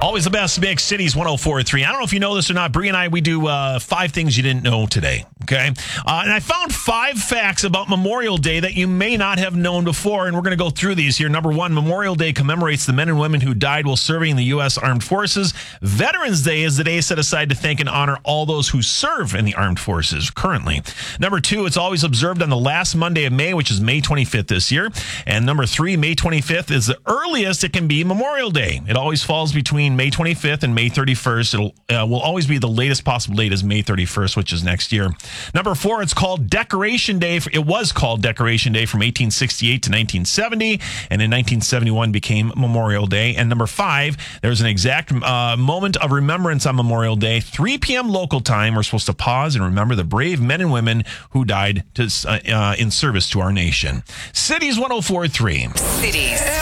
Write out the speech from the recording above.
Always the best mix, Cities 104.3. I don't know if you know this or not. Bree and I, we do 5 things you didn't know today, okay? And I found 5 facts about Memorial Day that you may not have known before, and we're going to go through these here. Number 1, Memorial Day commemorates the men and women who died while serving in the U.S. Armed Forces. Veterans Day is the day set aside to thank and honor all those who serve in the Armed Forces currently. Number 2, it's always observed on the last Monday of May, which is May 25th this year. And number 3, May 25th is the earliest it can be Memorial Day. It always falls between May 25th and May 31st. It will always be the latest possible date is May 31st, which is next year. Number 4, it's called Decoration Day. It was called Decoration Day from 1868 to 1970, and in 1971 became Memorial Day. And number 5, there's an exact moment of remembrance on Memorial Day, 3 p.m. local time. We're supposed to pause and remember the brave men and women who died in service to our nation. Cities 104.3. Cities.